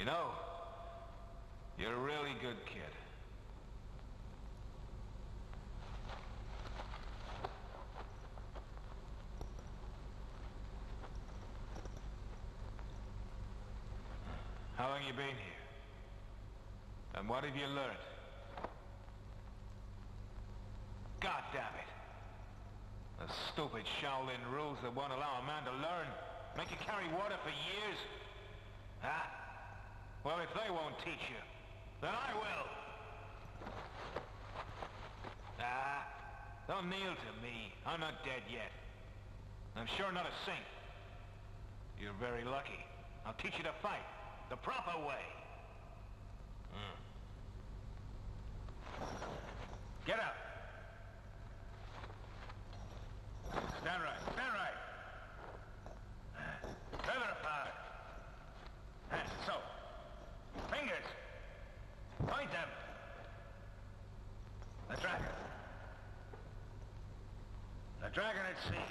You know, you're a really good kid. How long you been here? And what have you learned? God damn it! The stupid Shaolin rules that won't allow a man to learn. Make you carry water for years. Huh? Well, if they won't teach you, then I will. Don't kneel to me. I'm not dead yet. I'm sure not a saint. You're very lucky. I'll teach you to fight. The proper way. Get up. Stand right. Stand right. Feather apart. So. Fingers. Point them. The dragon. The dragon at sea.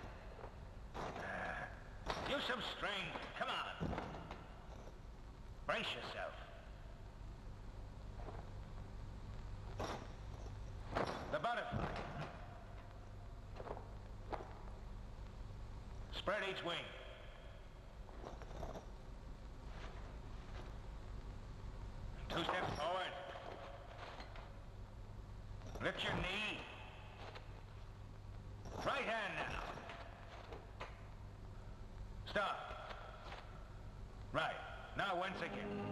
Use some strength. Come on. Brace yourself. The butterfly. Spread each wing. Two steps forward. Lift your knee. Right hand now. Stop. Right. Now once again.